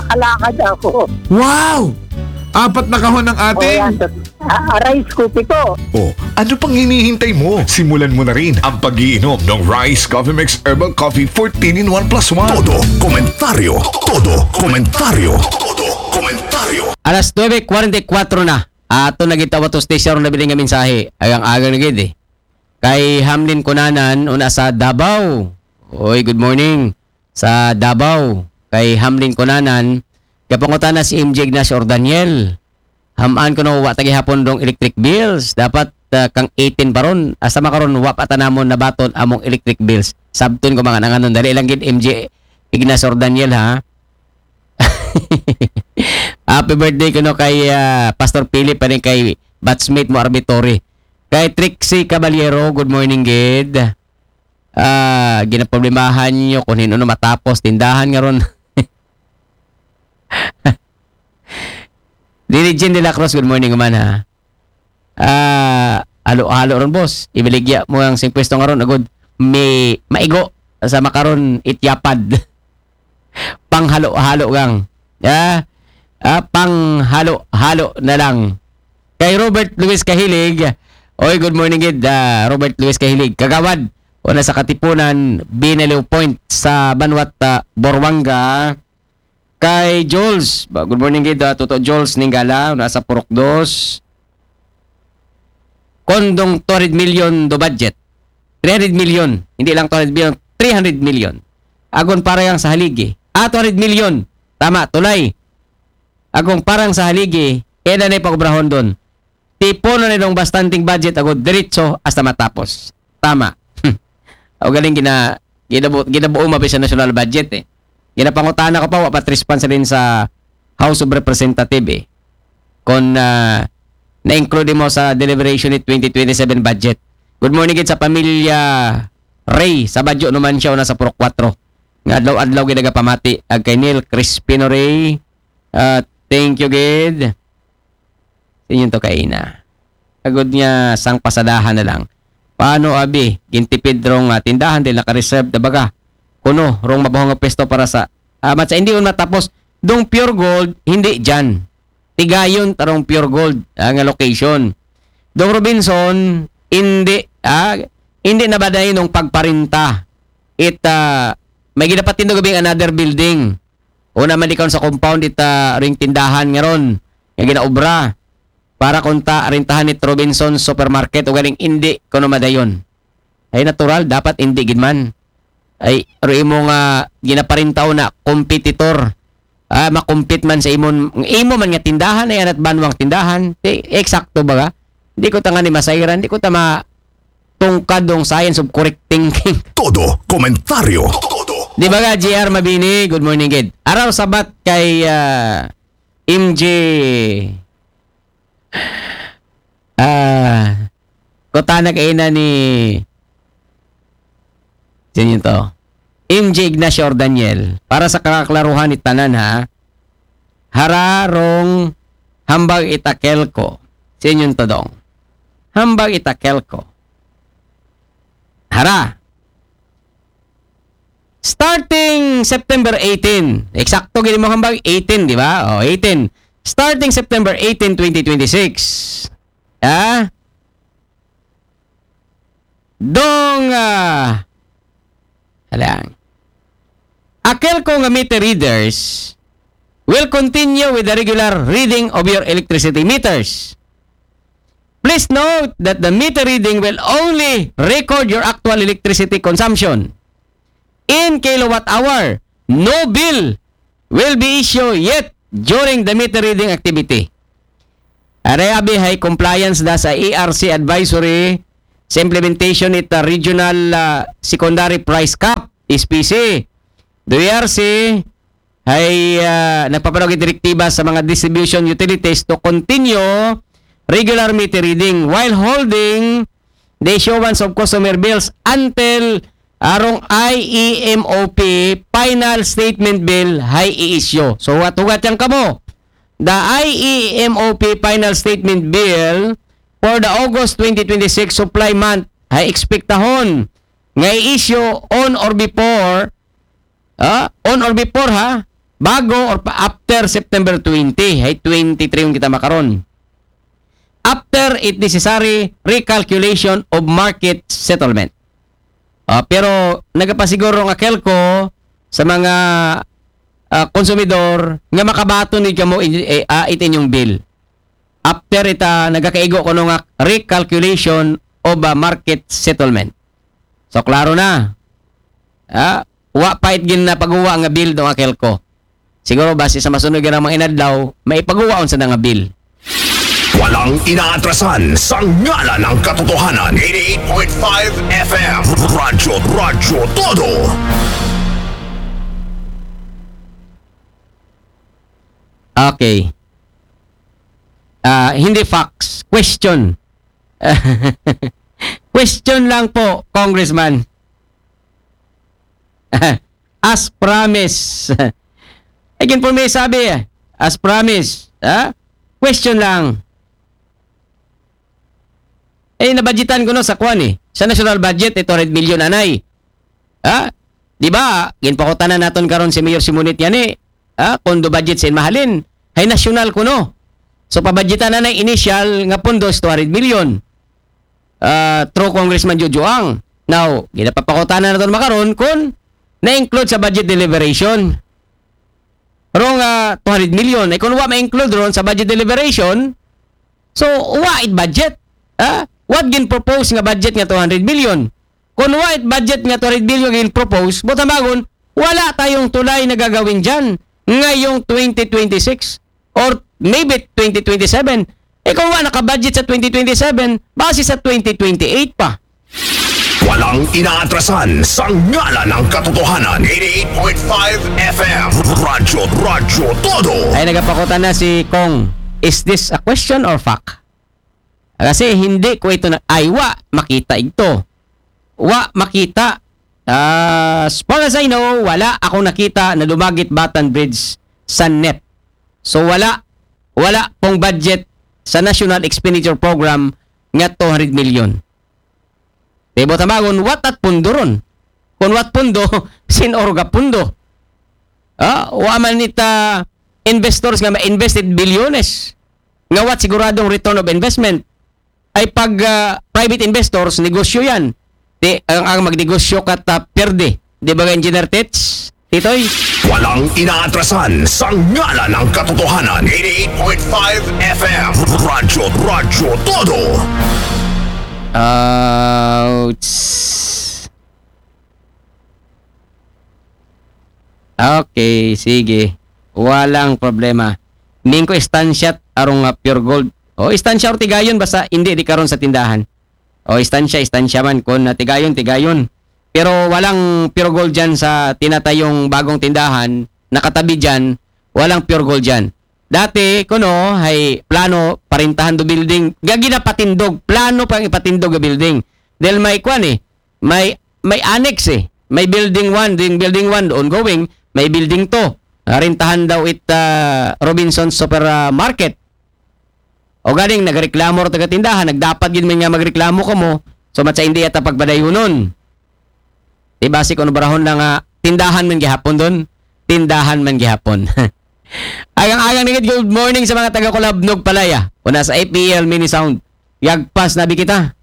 nakakalakad ako. Wow! 4 na kahon ng ating... Rice Coffee ko. Oh, ano pang hinihintay mo? Simulan mo na rin ang pag-iinom ng Rice Coffee Mix Herbal Coffee 14-in-1 plus 1. Todo komentaryo. Todo komentaryo. Todo komentaryo. Alas 9:44 na. Ato nagitawa to station na biling nga mensahe. Ay ang aga na gid eh. Kay Hamlin Kunanan una sa Davao. Oy, good morning. Sa Davao. Kay Hamlin Kunanan, kapangutan na si MJ Ignacio Ordaniel. Hamaan ko no wa tagi hapon dong electric bills. Dapat kang 18 paron. Asa makaron wa pa tanamon na baton among electric bills. Sabton ko mga nanganon dali lang gid MJ Ignacio Ordaniel ha. Happy birthday ko no kay Pastor Philip pa rin kay batchmate mo Arbitory. Kay Trixie Caballero, good morning gid. Ginaproblemahan nyo kung hino na matapos tindahan nga ron. Dirigin de la Cruz, good morning man ha. Halo ron boss. Ibiligya mo ang 5 pwesto nga ron agud may maigo sa makaron ityapad. Panghalo-halo gang. Panghalo-halo na lang. Kay Robert Luis Kahilig. Oy, good morning gid. Robert Luis Kahilig. Kagawad. Una sa Katipunan, Binaliw Point sa Banwat, Borwanga. Kay Jules. Good morning gid. Toto Jules Ningala. Una sa Purok 2. Kondong 200 million do budget. 300 million. Hindi lang 200 million. 300 million. Agon parang sa haligi. 200 million. Tama, tulay. Agong parang sa haligi, kaya na ipakubrahon doon. Tipo na nilong bastanting budget ako diretso hasta matapos. Tama. O galing ginabuo mabis sa national budget eh. Ginapangutana ko pa, wapat response rin sa House of Representative eh. Kung na-include mo sa deliberation ni 2027 budget. Good morning gid sa pamilya Ray. Sa Badyo naman siya una sa Purok 4. Nga adlaw-adlaw ginagapamati ag kay Neil Crispino Ray. Thank you gid. Inyo to kaina. Agod niya sang pasadahan na lang. Paano abi? Gintipid rong tindahan din naka-reserve na baga. Kuno rong mabahong nga pesto para sa matsa hindi un matapos dong pure gold hindi diyan. Tigayon tarong pure gold nga location. Dong Robinson hindi na baday nung pagparinta. May ginapat tindo gabing another building. Una man ikaw sa compound ring tindahan nga ron. Nga ginaobra. Para kunta arintahan ni Robinson Supermarket o galing hindi kuno madayon. Ay natural dapat hindi gid man. Ay ro imo nga ginaparintaw na competitor. Makompete man sa imo man nga tindahan ay anat banwang tindahan. Eksakto ba ga? Hindi ko ta nga ni masayran, hindi ko ta tungkad dong science of correct thinking. Todo komentaryo. Todo. Di ba ga JR Mabini? Good morning gid. Araw sabat kay MJ kota na kayo na ni sino to? MJ Ignacio Ordaniel. Para sa kakaklaruhan ni tanan ha. Hararong hambag itakelko. Sino to dong? Hambag itakelko. Hara. Starting September 18. Eksakto gini mo hambag 18, di ba? 18. Starting September 18, 2026. Dong halang. Akelco nga meter readers will continue with the regular reading of your electricity meters. Please note that the meter reading will only record your actual electricity consumption in kilowatt hour. No bill will be issued yet during the meter reading activity. Arayabi hay compliance da sa ERC advisory sa implementation ita regional secondary price cap SPC. The ERC ay nagpapanog direktiba sa mga distribution utilities to continue regular meter reading while holding the issuance of customer bills until arong IEMOP final statement bill hay i-issue. So hugat yan kamo. The IEMOP final statement bill for the August 2026 supply month hay expectahon nga i-issue on or before bago or after September 20, ay 23 yung kita makaron. After it necessary recalculation of market settlement. Pero nagapasiguro nga kelko sa mga konsumidor nga makabaton ni kamo itin yung bill. After ita nagakaigo ko nga recalculation of market settlement. So klaro na. Wa pait gin na pagguwa nga bill do nga kelko. Siguro base sa masunod nga mga inadlaw, may pagguwaon sa nga bill. Walang inaatrasan sa ngala ng katotohanan. 88.5 FM Radyo Todo. Okay. Hindi facts. Question. Question lang po, Congressman. As promise. Again po may sabi, as promise. Question lang. Nabudgetan ko no sa kwan sa national budget, 200 million anay. Di ba? Ginpakutanan naton karon si Mayor Simonit yan kondo budget sin mahalin. Hay national ko no. So pabudgetan na initial nga pondo 200 million. Through Congressman Jojo Ang. Now, ginapapakutanan naton makaron kun na-include sa budget deliberation. Rong 200 million. Kung wa ma-include ron sa budget deliberation, so wa it budget. What gin propose nga budget nga 200 million? Kung wa it budget nga 200 million gin propose, butamagon, wala tayong tulay na gagawin dyan ngayong 2026 or maybe 2027. Kung wa nakabudget sa 2027, base sa 2028 pa. Walang inaatrasan sa ngala ng katotohanan. 88.5 FM Radyo Todo. Ay nagapakutan na si Kong. Is this a question or fact? Kasi hindi ko ito wa makita ito. Wa makita. As far as I know, wala akong nakita na Dumaguete Batan Bridge sa NEP. So wala pong budget sa National Expenditure Program nga 200 million. Tebo tamagon, what at pundo ron? Kung what pundo, sin orga pundo. Wa man nita investors nga ma-invested bilyones. Nga what siguradong return of investment ay pag private investors, negosyo yan. Ang magnegosyo kat perde. Di ba Engineer Tets? Titoy? Walang inaatrasan sa ngala ng katotohanan. 88.5 FM Radyo Todo. Okay, sige. Walang problema. Mingko istansya arong pure gold. Istansya or tigayon basta hindi di karon sa tindahan. Istansya man kon tigayon. Pero walang pure gold dyan sa tinatayong bagong tindahan, nakatabi dyan, walang pure gold dyan. Dati, kuno, hay plano, parintahan do building, gagi na patindog, plano pang ipatindog ga building. Dahil may may annex may building 1, building 1 ongoing, may building 2. Rintahan daw Robinson's Supermarket. O galing, nagreklamo ro taga tindahan, nagdapat gid man nga magreklamo ko mo, so matsa hindi yata pagpadayonon. Basi ko barahon na nga, tindahan man gihapon doon, tindahan man gihapon. Agang-agang nigit good morning sa mga taga-Kulabnog Palaya. Una sa APL Mini Sound. Yagpas nabi kita.